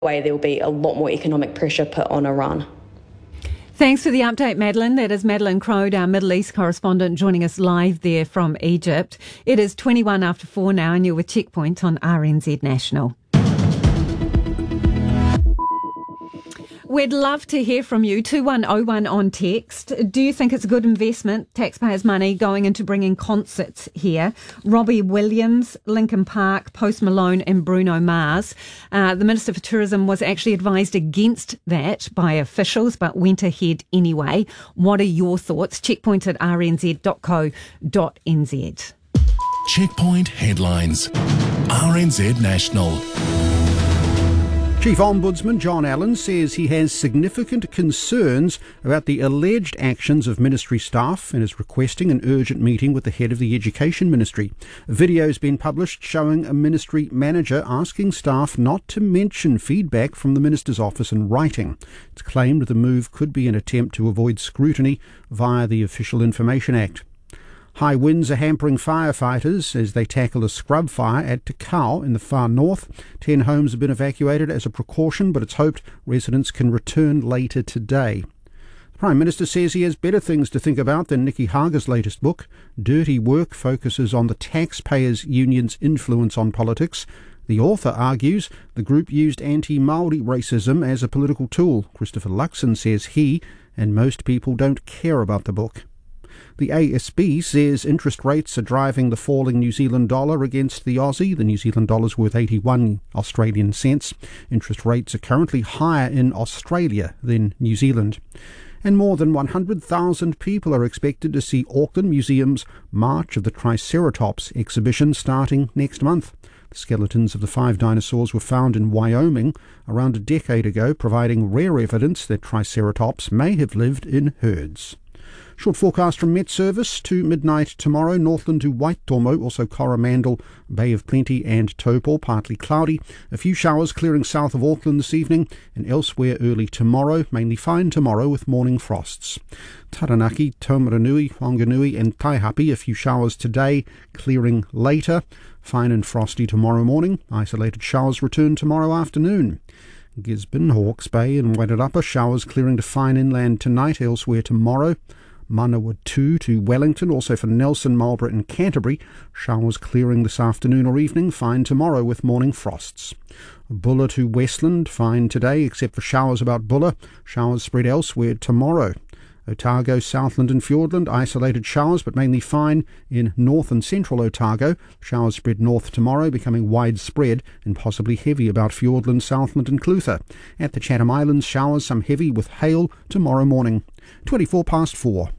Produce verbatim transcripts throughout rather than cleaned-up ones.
way there will be a lot more economic pressure put on Iran. Thanks for the update, Madeline. That is Madeline Crode, our Middle East correspondent, joining us live there from Egypt. It is twenty-one after four now, and you're with Checkpoint on R N Z National. We'd love to hear from you, two one oh one on text. Do you think it's a good investment, taxpayers' money, going into bringing concerts here? Robbie Williams, Linkin Park, Post Malone and Bruno Mars. Uh, the Minister for Tourism was actually advised against that by officials, but went ahead anyway. What are your thoughts? Checkpoint at r n z dot co dot n z. Checkpoint headlines. R N Z National. Chief Ombudsman John Allen says he has significant concerns about the alleged actions of ministry staff and is requesting an urgent meeting with the head of the Education Ministry. A video has been published showing a ministry manager asking staff not to mention feedback from the minister's office in writing. It's claimed the move could be an attempt to avoid scrutiny via the Official Information Act. High winds are hampering firefighters as they tackle a scrub fire at Te Kao in the far north. Ten homes have been evacuated as a precaution, but it's hoped residents can return later today. The Prime Minister says he has better things to think about than Nikki Haga's latest book. Dirty Work focuses on the taxpayers' union's influence on politics. The author argues the group used anti-Māori racism as a political tool. Christopher Luxon says he and most people don't care about the book. The A S B says interest rates are driving the falling New Zealand dollar against the Aussie. The New Zealand dollar is worth eighty-one Australian cents. Interest rates are currently higher in Australia than New Zealand. And more than one hundred thousand people are expected to see Auckland Museum's March of the Triceratops exhibition starting next month. The skeletons of the five dinosaurs were found in Wyoming around a decade ago, providing rare evidence that Triceratops may have lived in herds. Short forecast from Met Service to midnight tomorrow. Northland to Waitomo, also Coromandel, Bay of Plenty and Taupo, partly cloudy. A few showers clearing south of Auckland this evening and elsewhere early tomorrow. Mainly fine tomorrow with morning frosts. Taranaki, Taumaranui, Whanganui and Taihape. A few showers today, clearing later. Fine and frosty tomorrow morning. Isolated showers return tomorrow afternoon. Gisborne, Hawke's Bay and Wairarapa, showers clearing to fine inland tonight, elsewhere tomorrow. Manawatu to Wellington, also for Nelson, Marlborough and Canterbury, showers clearing this afternoon or evening, fine tomorrow with morning frosts. Bulla to Westland, fine today except for showers about Bulla, showers spread elsewhere tomorrow. Otago, Southland and Fiordland, isolated showers but mainly fine in north and central Otago. Showers spread north tomorrow, becoming widespread and possibly heavy about Fiordland, Southland and Clutha. At the Chatham Islands, showers, some heavy with hail tomorrow morning. twenty-four past four.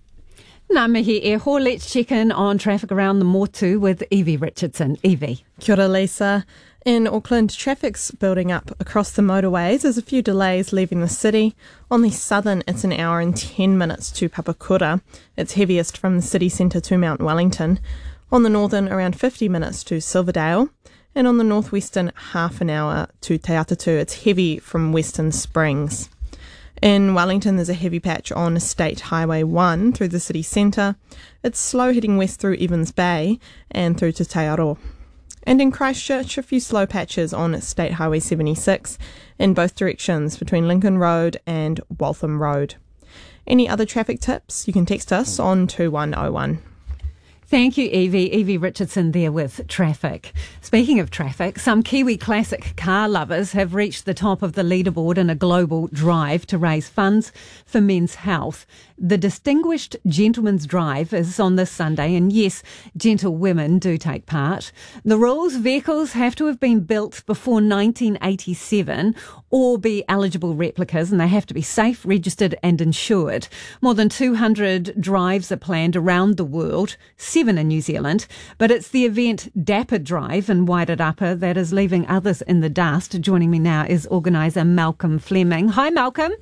Ngā mihi e ho, let's check in on traffic around the Motu with Evie Richardson. Evie. Kia ora, Lisa. In Auckland, traffic's building up across the motorways. There's a few delays leaving the city. On the southern, it's an hour and ten minutes to Papakura. It's heaviest from the city centre to Mount Wellington. On the northern, around fifty minutes to Silverdale. And on the northwestern, half an hour to Te Atatu. It's heavy from Western Springs. In Wellington, there's a heavy patch on State Highway one through the city centre. It's slow heading west through Evans Bay and through to Te Aro. And in Christchurch, a few slow patches on State Highway seventy-six in both directions between Lincoln Road and Waltham Road. Any other traffic tips? You can text us on two one oh one. Thank you, Evie. Evie Richardson there with traffic. Speaking of traffic, some Kiwi classic car lovers have reached the top of the leaderboard in a global drive to raise funds for men's health. The Distinguished Gentleman's Drive is on this Sunday, and yes, gentle women do take part. The rules: vehicles have to have been built before nineteen eighty-seven or be eligible replicas, and they have to be safe, registered and insured. More than two hundred drives are planned around the world, seven in New Zealand, but it's the event Dapper Drive in Wairarapa that is leaving others in the dust. Joining me now is organiser Malcolm Fleming. Hi, Malcolm.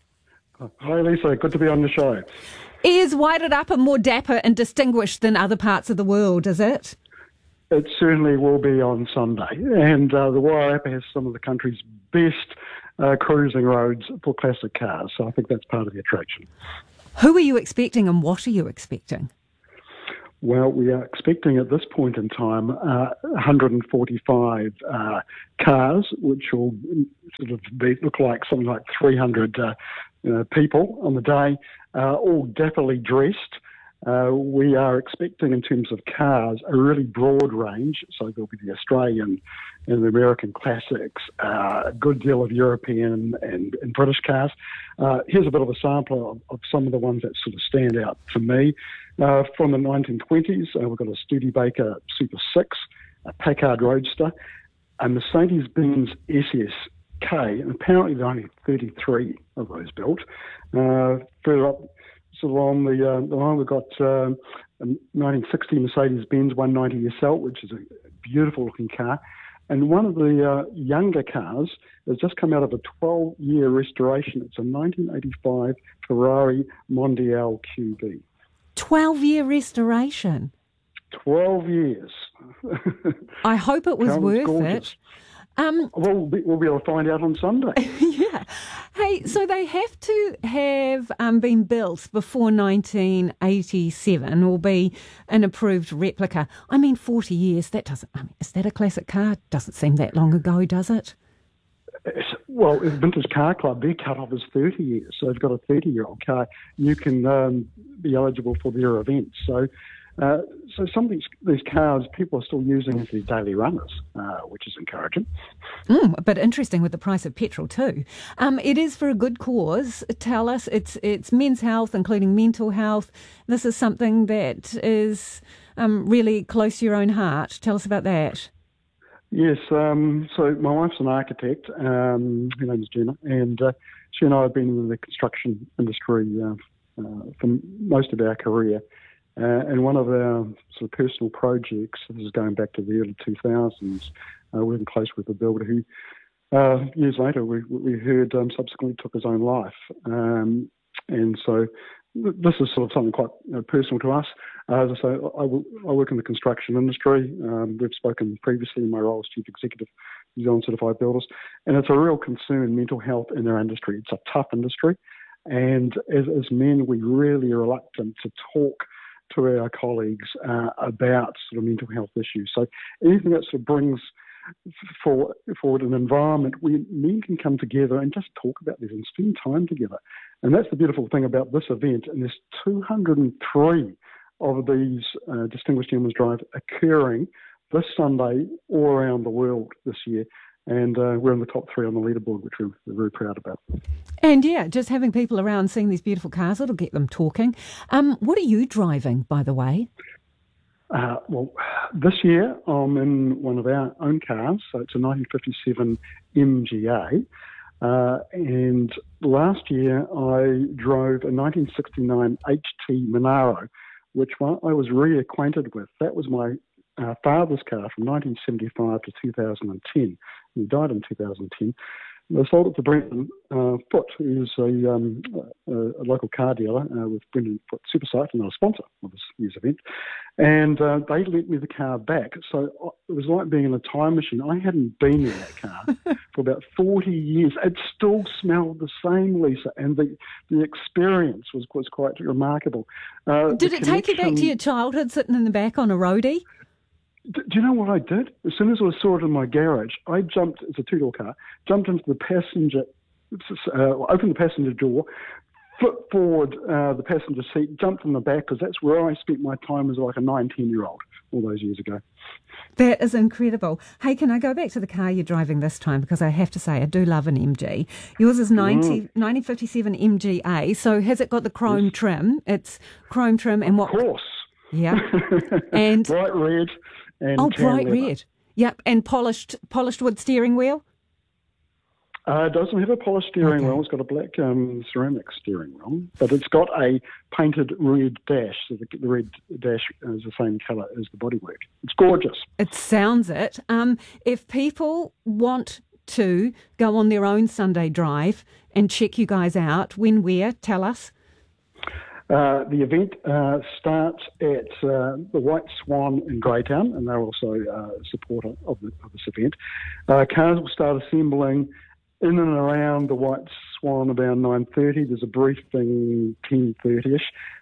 Hi, Lisa. Good to be on the show. Is Wairarapa more dapper and distinguished than other parts of the world, is it? It certainly will be on Sunday. And uh, the Wairarapa has some of the country's best uh, cruising roads for classic cars. So I think that's part of the attraction. Who are you expecting and what are you expecting? Well, we are expecting at this point in time uh, one hundred forty-five uh, cars, which will sort of be, look like something like three hundred uh, uh, people on the day, uh, all dapperly dressed. Uh, we are expecting, in terms of cars, a really broad range. So there'll be the Australian and the American classics, uh, a good deal of European and, and British cars. Uh, here's a bit of a sample of, of some of the ones that sort of stand out to me. Uh, from the nineteen twenties, uh, we've got a Studebaker Super six, a Packard Roadster, a Mercedes-Benz S S K, and apparently there are only thirty-three of those built. Uh, further up, sort of on the, uh, the line, we've got um, a nineteen sixty Mercedes-Benz one ninety S L, which is a beautiful-looking car. And one of the uh, younger cars has just come out of a twelve-year restoration. It's a nineteen eighty-five Ferrari Mondial Q B. twelve-year restoration. twelve years. I hope it was Sounds worth gorgeous. it. Um, Well, we'll be, we'll be able to find out on Sunday. yeah. Hey, so they have to have um, been built before nineteen eighty-seven or be an approved replica. I mean, forty years, that doesn't, I mean, is that a classic car? Doesn't seem that long ago, does it? It's, well, the Vintage Car Club, their cut-off is thirty years. So they've got a thirty-year-old car. You can um, be eligible for their events. So uh, so some of these, these cars people are still using as their daily runners, uh, which is encouraging. Mm, but interesting with the price of petrol too. Um, it is for a good cause. Tell us, it's it's men's health, including mental health. This is something that is um, really close to your own heart. Tell us about that. Yes, um, so my wife's an architect. Um, her name's Jenna, and uh, she and I have been in the construction industry uh, uh, for most of our career. Uh, and one of our sort of personal projects, this is going back to the early two thousands, uh, working close with a builder who, uh, years later, we, we heard um, subsequently took his own life. Um, and so th- this is sort of something quite you know, personal to us. Uh, as I say, I, w- I work in the construction industry. Um, we've spoken previously in my role as Chief Executive of New Zealand Certified Builders, and it's a real concern, mental health in our industry. It's a tough industry, and as, as men, we really are reluctant to talk to our colleagues uh, about sort of mental health issues. So anything that sort of brings for, forward an environment where men can come together and just talk about this and spend time together. And that's the beautiful thing about this event. And there's two hundred three of these uh, Distinguished Gentlemen's Drive occurring this Sunday all around the world this year. And uh, we're in the top three on the leaderboard, which we're, we're very proud about. And yeah, just having people around seeing these beautiful cars, it'll get them talking. Um, what are you driving, by the way? Uh, well, this year I'm in one of our own cars, so it's a nineteen fifty-seven M G A. Uh, and last year I drove a nineteen sixty-nine H T Monaro, which I was reacquainted with. That was my uh, father's car from nineteen seventy-five to two thousand ten. He died in two thousand ten. I sold it to Brendan uh, Foote, who's a, um, a, a local car dealer uh, with Brendan Foote Supersite, and a sponsor of this year's event. And uh, they lent me the car back. So it was like being in a time machine. I hadn't been in that car for about forty years. It still smelled the same, Lisa, and the, the experience was, was quite remarkable. Uh, Did it take you back to your childhood sitting in the back on a roadie? Do you know what I did? As soon as I saw it in my garage, I jumped, it's a two-door car, jumped into the passenger, uh, opened the passenger door, flipped forward uh, the passenger seat, jumped in the back, because that's where I spent my time as like a nine, ten-year-old all those years ago. That is incredible. Hey, can I go back to the car you're driving this time? Because I have to say, I do love an M G. Yours is ninety, mm. nineteen fifty-seven M G A, so has it got the chrome yes. trim? It's chrome trim and what? Of course. Yeah. And bright red. And oh, bright leather. red. Yep, and polished polished wood steering wheel? Uh, it doesn't have a polished steering okay. wheel. It's got a black um, ceramic steering wheel, but it's got a painted red dash. So the, the red dash is the same colour as the bodywork. It's gorgeous. It sounds it. Um, if people want to go on their own Sunday drive and check you guys out, when, where, tell us. Uh, the event uh, starts at uh, the White Swan in Greytown, and they're also uh, a supporter of, the, of this event. Uh, cars will start assembling in and around the White Swan about nine thirty. There's a briefing ten thirty-ish.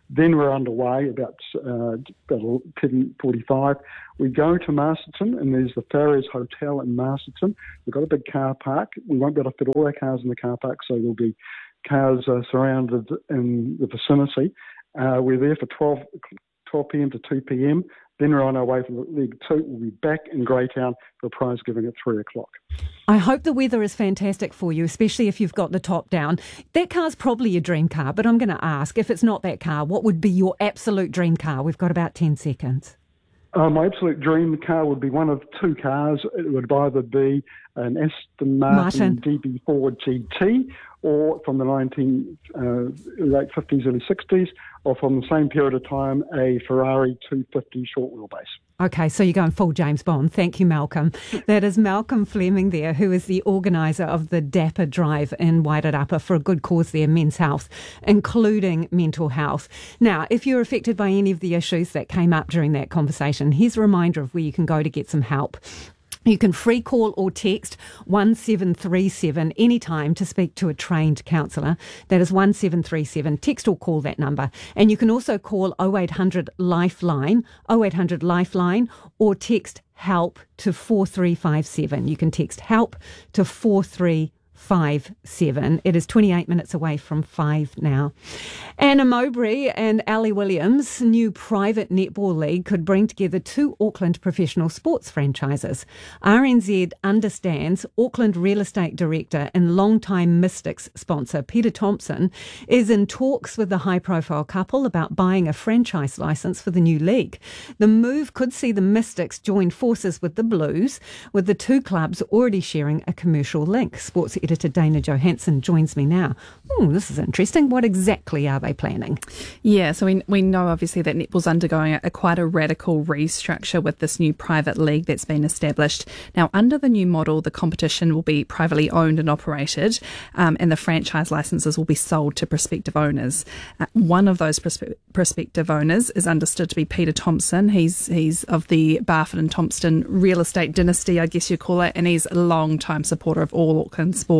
Then we're underway about uh, about ten forty-five. We go to Masterton, and there's the Farriers Hotel in Masterton. We've got a big car park. We won't be able to fit all our cars in the car park, so there'll be cars uh, surrounded in the vicinity. Uh, we're there for twelve p.m. to two p.m. Then we're on our way for League Two. We'll be back in Greytown for prize giving at three o'clock. I hope the weather is fantastic for you, especially if you've got the top down. That car's probably your dream car, but I'm going to ask, if it's not that car, what would be your absolute dream car? We've got about ten seconds. Uh, my absolute dream car would be one of two cars. It would either be an Aston Martin, Martin. D B four G T, or from the nineteen uh, late fifties, early sixties, or from the same period of time, a Ferrari two fifty short wheelbase. Okay, so you're going full James Bond. Thank you, Malcolm. That is Malcolm Fleming there, who is the organiser of the Dapper Drive in Wairarapa for a good cause there, men's health, including mental health. Now, if you're affected by any of the issues that came up during that conversation, here's a reminder of where you can go to get some help. You can free call or text one seven three seven anytime to speak to a trained counsellor. That is one seven three seven. Text or call that number. And you can also call oh eight hundred Lifeline, oh eight hundred Lifeline, or text HELP to four three five seven. You can text HELP to four three five seven. It is twenty-eight minutes away from five now. Anna Mowbray and Ali Williams' new private netball league could bring together two Auckland professional sports franchises. R N Z understands Auckland real estate director and long-time Mystics sponsor Peter Thompson is in talks with the high-profile couple about buying a franchise licence for the new league. The move could see the Mystics join forces with the Blues, with the two clubs already sharing a commercial link. Sports editor Dana Johansson joins me now. Oh, this is interesting. What exactly are they planning? Yeah, so we we know obviously that netball's undergoing a, a quite a radical restructure with this new private league that's been established. Now, under the new model, the competition will be privately owned and operated, um, and the franchise licences will be sold to prospective owners. Uh, one of those prospe- prospective owners is understood to be Peter Thompson. He's he's of the Barfoot and Thompson real estate dynasty, I guess you call it, and he's a long-time supporter of all Auckland sport.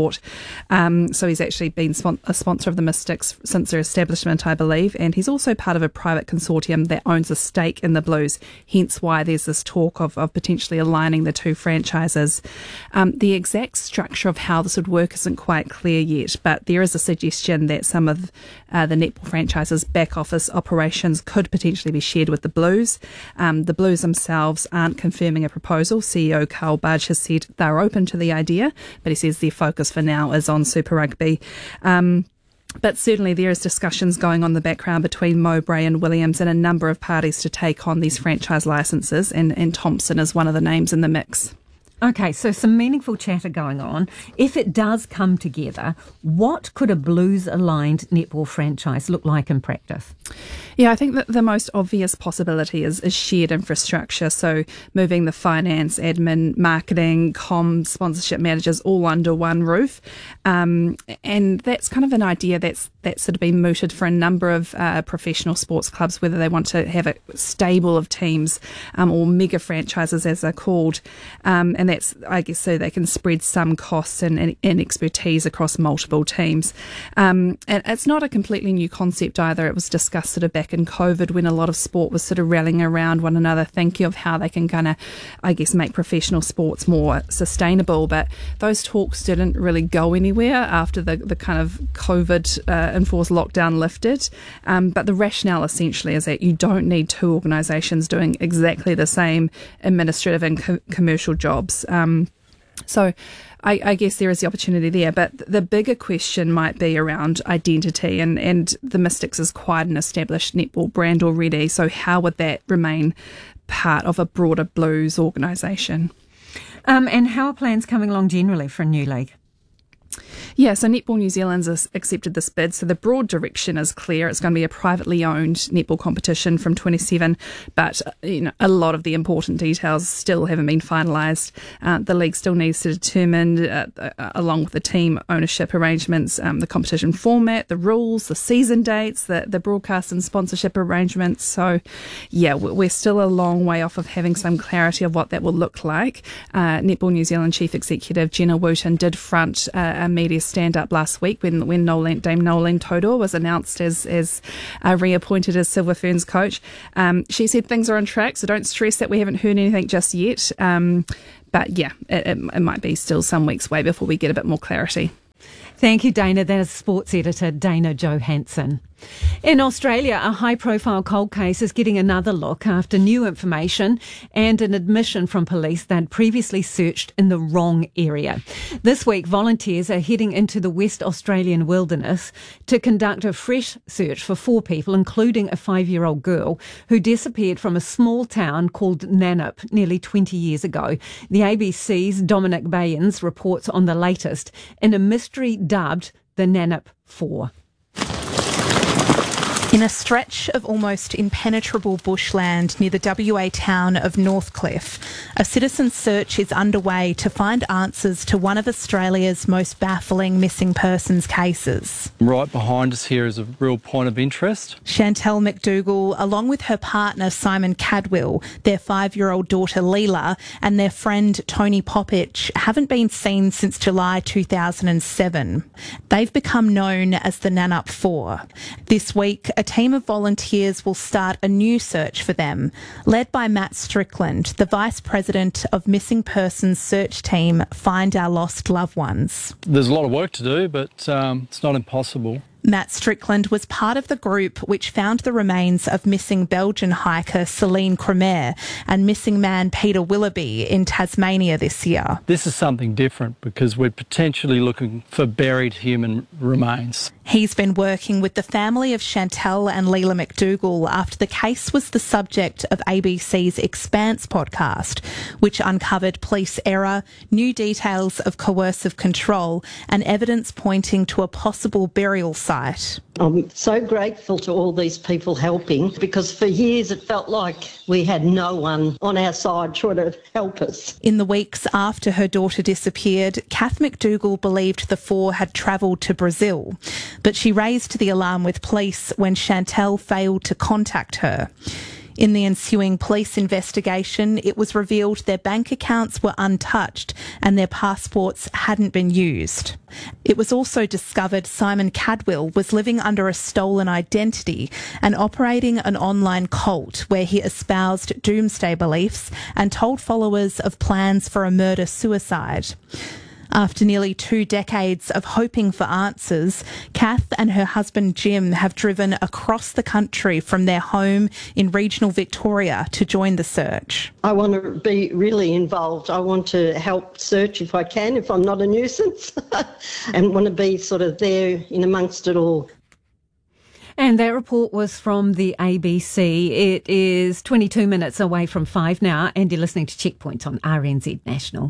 Um, so he's actually been spon- a sponsor of the Mystics since their establishment, I believe, and he's also part of a private consortium that owns a stake in the Blues, hence why there's this talk of, of potentially aligning the two franchises. Um, the exact structure of how this would work isn't quite clear yet, but there is a suggestion that some of uh, the netball franchises' back office operations could potentially be shared with the Blues. Um, the Blues themselves aren't confirming a proposal. C E O Carl Budge has said they're open to the idea, but he says their focus for now is on Super Rugby. Um, But certainly there is discussions going on in the background between Mowbray and Williams and a number of parties to take on these franchise licences, and, and Thompson is one of the names in the mix. Okay, so some meaningful chatter going on. If it does come together, what could a Blues-aligned netball franchise look like in practice? Yeah, I think that the most obvious possibility is, is shared infrastructure. So moving the finance, admin, marketing, comms, sponsorship managers all under one roof. Um, and that's kind of an idea that's that's sort of been mooted for a number of uh, professional sports clubs, whether they want to have a stable of teams um, or mega franchises as they're called. Um, and that's, I guess, so they can spread some costs and, and, and expertise across multiple teams. Um, and it's not a completely new concept either. It was discussed sort of back in COVID when a lot of sport was sort of rallying around one another, thinking of how they can kind of, I guess, make professional sports more sustainable. But those talks didn't really go anywhere after the, the kind of COVID uh, enforced lockdown lifted. Um, but the rationale essentially is that you don't need two organisations doing exactly the same administrative and co- commercial jobs. Um, so I, I guess there is the opportunity there, but the bigger question might be around identity, and, and the Mystics is quite an established netball brand already, so how would that remain part of a broader Blues organisation? Um, and how are plans coming along generally for a new league? Yeah, so Netball New Zealand's has accepted this bid, so the broad direction is clear. It's going to be a privately owned netball competition from twenty-seven, but you know, a lot of the important details still haven't been finalised. Uh, the league still needs to determine, uh, uh, along with the team ownership arrangements, um, the competition format, the rules, the season dates, the, the broadcast and sponsorship arrangements. So, yeah, we're still a long way off of having some clarity of what that will look like. Uh, Netball New Zealand Chief Executive Jenna Wooten did front uh, a media stand up last week when when Nolan, Dame Nolan Todor was announced as as uh, reappointed as Silver Ferns coach. Um, she said things are on track, so don't stress that we haven't heard anything just yet. Um, but yeah, it, it, it might be still some weeks away before we get a bit more clarity. Thank you, Dana. That is sports editor Dana Johansson. In Australia, a high-profile cold case is getting another look after new information and an admission from police they'd previously searched in the wrong area. This week, volunteers are heading into the West Australian wilderness to conduct a fresh search for four people, including a five-year-old girl who disappeared from a small town called Nannup nearly twenty years ago. The A B C's Dominic Bayens reports on the latest in a mystery dubbed the Nannup Four. In a stretch of almost impenetrable bushland near the W A town of Northcliffe, a citizen search is underway to find answers to one of Australia's most baffling missing persons cases. Right behind us here is a real point of interest. Chantel McDougall, along with her partner Simon Cadwell, their five-year-old daughter Leela, and their friend Tony Popich, haven't been seen since July two thousand seven. They've become known as the Nannup Four. This week, a team of volunteers will start a new search for them, led by Matt Strickland, the Vice President of Missing Persons Search Team Find Our Lost Loved Ones. There's a lot of work to do, but um, it's not impossible. Matt Strickland was part of the group which found the remains of missing Belgian hiker Celine Cremer and missing man Peter Willoughby in Tasmania this year. This is something different because we're potentially looking for buried human remains. He's been working with the family of Chantel and Leela McDougall after the case was the subject of A B C's Expanse podcast, which uncovered police error, new details of coercive control and evidence pointing to a possible burial site. I'm so grateful to all these people helping because for years it felt like we had no one on our side trying to help us. In the weeks after her daughter disappeared, Kath McDougall believed the four had travelled to Brazil, but she raised the alarm with police when Chantel failed to contact her. In the ensuing police investigation, it was revealed their bank accounts were untouched and their passports hadn't been used. It was also discovered Simon Cadwell was living under a stolen identity and operating an online cult where he espoused doomsday beliefs and told followers of plans for a murder-suicide. After nearly two decades of hoping for answers, Kath and her husband Jim have driven across the country from their home in regional Victoria to join the search. I want to be really involved. I want to help search if I can, if I'm not a nuisance, and want to be sort of there in amongst it all. And that report was from the A B C. It is twenty-two minutes away from five now, and you're listening to Checkpoint on R N Z National.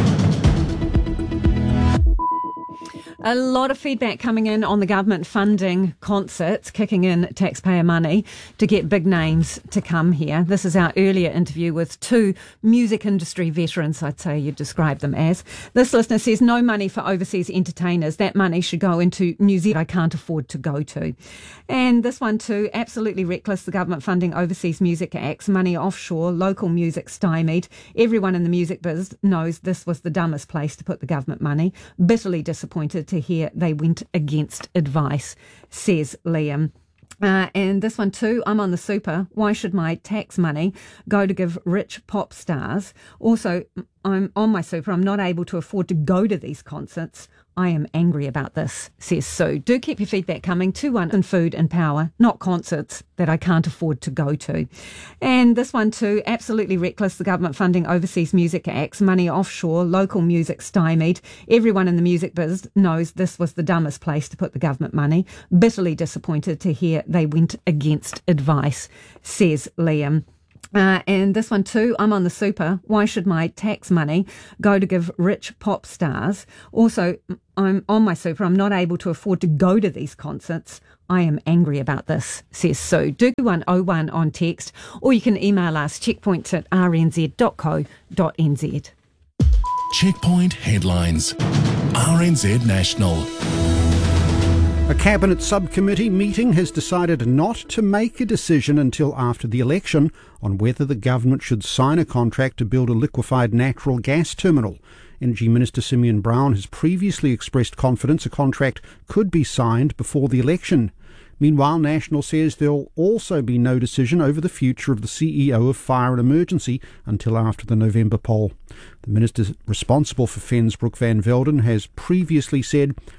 A lot of feedback coming in on the government funding concerts, kicking in taxpayer money to get big names to come here. This is our earlier interview with two music industry veterans, I'd say you'd describe them as. This listener says no money for overseas entertainers. That money should go into New Zealand I can't afford to go to. And this one too, absolutely reckless, the government funding overseas music acts, money offshore, local music stymied. Everyone in the music biz knows this was the dumbest place to put the government money. Bitterly disappointed to hear they went against advice, says Liam. Uh, and this one too, I'm on the super. Why should my tax money go to give rich pop stars? Also, I'm on my super. I'm not able to afford to go to these concerts. I am angry about this, says Sue. Do keep your feedback coming to one in food and power, not concerts that I can't afford to go to. And this one too, absolutely reckless, the government funding overseas music acts, money offshore, local music stymied. Everyone in the music biz knows this was the dumbest place to put the government money. Bitterly disappointed to hear they went against advice, says Liam. Uh, and this one too, I'm on the super. Why should my tax money go to give rich pop stars? Also, I'm on my super. I'm not able to afford to go to these concerts. I am angry about this, says Sue. Do one oh one on text, or you can email us checkpoint at r n z dot co dot n z. Checkpoint headlines. R N Z National. A Cabinet subcommittee meeting has decided not to make a decision until after the election on whether the government should sign a contract to build a liquefied natural gas terminal. Energy Minister Simeon Brown has previously expressed confidence a contract could be signed before the election. Meanwhile, National says there'll also be no decision over the future of the C E O of Fire and Emergency until after the November poll. The minister responsible for Fens, Brooke Van Velden, has previously said